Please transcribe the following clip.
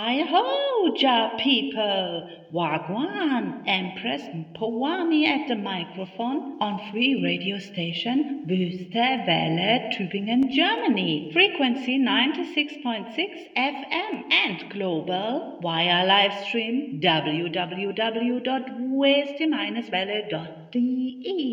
Hi ho, ja people! Wagwan, Empress Powami at the microphone on free radio station Wüste Welle, Tübingen, Germany. Frequency 96.6 FM and global via live stream www.weste-welle.de.